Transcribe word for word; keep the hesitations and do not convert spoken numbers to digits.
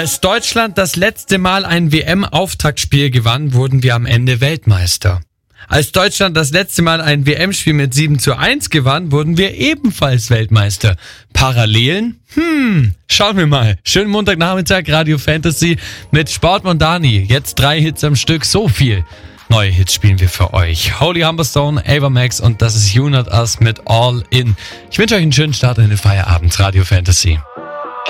Als Deutschland das letzte Mal ein W M-Auftaktspiel gewann, wurden wir am Ende Weltmeister. Als Deutschland das letzte Mal ein W M-Spiel mit sieben zu eins gewann, wurden wir ebenfalls Weltmeister. Parallelen? Hm, schauen wir mal. Schönen Montagnachmittag, Radio Fantasy mit Sport Mondani. Jetzt drei Hits am Stück, so viel. Neue Hits spielen wir für euch. Holy Humberstone, Ava Max und das ist You Not Us mit All In. Ich wünsche euch einen schönen Start in den Feierabend, Radio Fantasy.